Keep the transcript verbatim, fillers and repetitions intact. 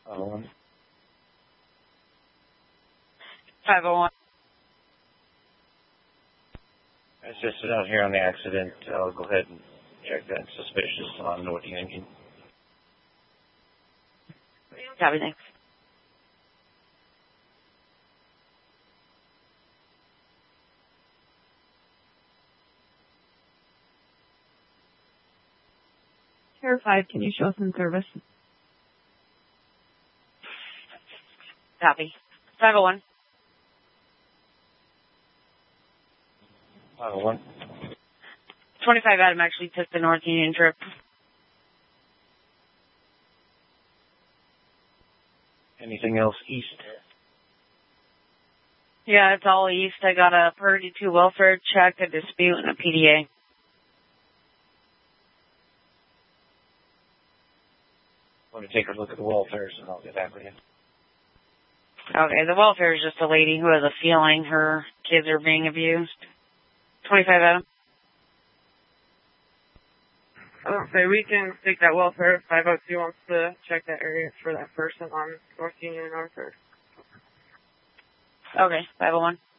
Oh, one. five oh one. I assisted out here on the accident. I'll go ahead and check that suspicious on North Union. Copy, thanks. Care five, can you show us in service? Copy. five oh one. five oh one. twenty-five Adam actually took the North Union trip. Anything else east? Yeah, it's all east. I got a Purdy two welfare check, a dispute, and a P D A. Let me take a look at the welfares and I'll get back with you. Okay, the welfare is just a lady who has a feeling her kids are being abused. twenty-five Adam. Okay, we can take that welfare if five oh two wants to check that area for that person on North Union and Arthur. Okay, five oh one.